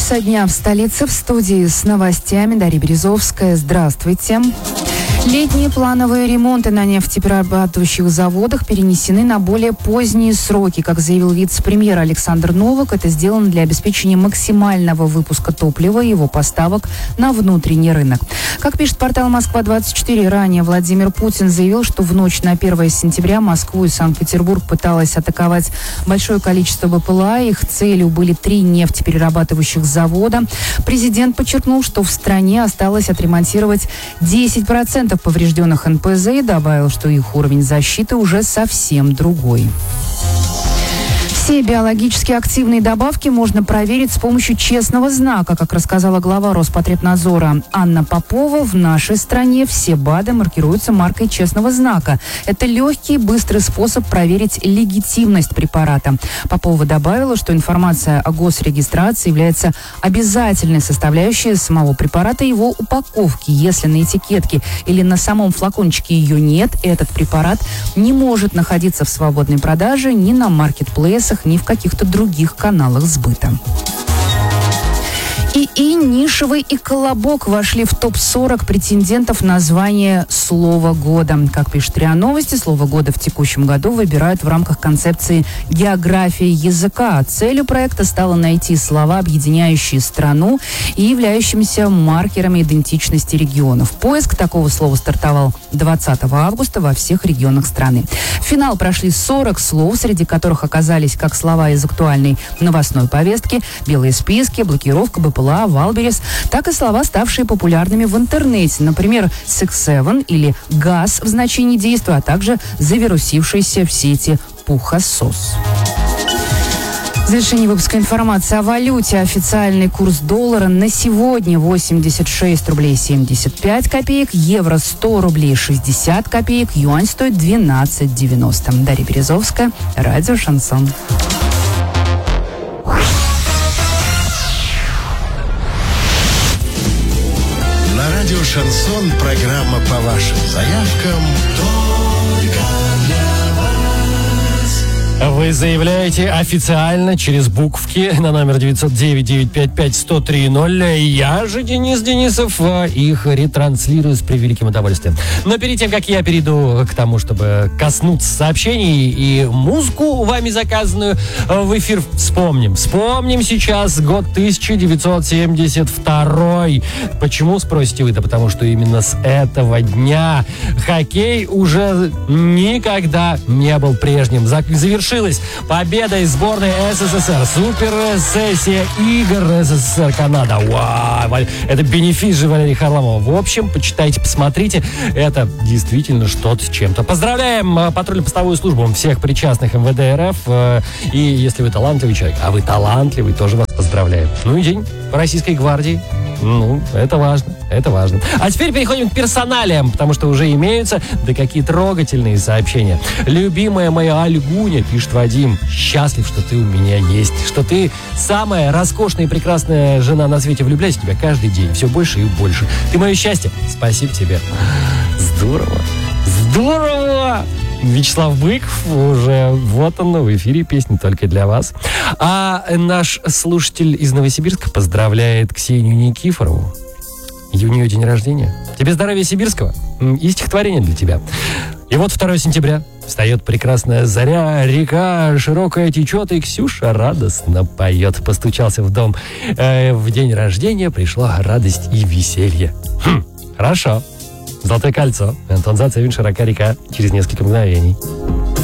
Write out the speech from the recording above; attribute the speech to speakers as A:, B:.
A: часа дня в столице. В студии с новостями Дарья Березовская. Здравствуйте. Летние плановые ремонты на нефтеперерабатывающих заводах перенесены на более поздние сроки. Как заявил вице-премьер Александр Новак, это сделано для обеспечения максимального выпуска топлива и его поставок на внутренний рынок. Как пишет портал «Москва-24», ранее Владимир Путин заявил, что в ночь на 1 сентября Москву и Санкт-Петербург пыталось атаковать большое количество БПЛА. Их целью были 3 нефтеперерабатывающих завода. Президент подчеркнул, что в стране осталось отремонтировать 10% поврежденных НПЗ и добавил, что их уровень защиты уже совсем другой. Все биологически активные добавки можно проверить с помощью честного знака. Как рассказала глава Роспотребнадзора Анна Попова, в нашей стране все БАДы маркируются маркой честного знака. Это легкий и быстрый способ проверить легитимность препарата. Попова добавила, что информация о госрегистрации является обязательной составляющей самого препарата и его упаковки. Если на этикетке или на самом флакончике ее нет, этот препарат не может находиться в свободной продаже ни на маркетплейсах, ни в каких-то других каналах сбыта. ИИ, Нишевый и Колобок вошли в топ-40 претендентов на звание «Слово года». Как пишет РИА Новости, «Слово года» в текущем году выбирают в рамках концепции «География языка». Целью проекта стало найти слова, объединяющие страну и являющимися маркерами идентичности регионов. Поиск такого слова стартовал 20 августа во всех регионах страны. В финал прошли 40 слов, среди которых оказались как слова из актуальной новостной повестки, белые списки, блокировка, БПЛА, Валберес, так и слова, ставшие популярными в интернете. Например, «секс-7» или «газ» в значении действия, а также завирусившийся в сети «пухосос». В завершении выпуска информация о валюте. Официальный курс доллара на сегодня 86 рублей 75 копеек, евро 100 рублей 60 копеек, юань стоит 12,90. Дарья Березовская, радио «Шансон».
B: Радио «Шансон», программа по вашим заявкам только для вас.
C: Вы заявляете официально через буквки на номер 909-955-1030. Я же, Денис Денисов, их ретрансляцию с превеликим удовольствием. Но перед тем, как я перейду к тому, чтобы коснуться сообщений и музыку, вами заказанную в эфир, вспомним сейчас год 1972. Почему, спросите вы? Да потому что именно с этого дня хоккей уже никогда не был прежним. Завершилась победой сборной СССР. Супер-сессия игр СССР-Канада. Вау! Это бенефис же Валерия Харламова. В общем, почитайте, посмотрите. Это действительно что-то с чем-то. Поздравляем патрульно-постовую службу всех причастных МВД РФ. И если вы талантливый человек, а вы талантливый, тоже вас поздравляем. Ну и день Российской гвардии. Ну, это важно, это важно. А теперь переходим к персоналиям, потому что уже имеются, да какие трогательные сообщения. Любимая моя Альгуня, пишет Вадим, счастлив, что ты у меня есть, что ты самая роскошная и прекрасная жена на свете, влюбляюсь в тебя каждый день, все больше и больше. Ты мое счастье, спасибо тебе. Здорово, здорово! Вячеслав Быков, уже вот он в эфире, песни только для вас. А наш слушатель из Новосибирска поздравляет Ксению Никифорову. У нее день рождения. Тебе здоровья сибирского и стихотворение для тебя. И вот 2 сентября встает прекрасная заря, река широкая течет, и Ксюша радостно поет. Постучался в дом. В день рождения пришла радость и веселье. Хорошо. Золотое кольцо. Антон Зацевин, широка река. Через несколько мгновений.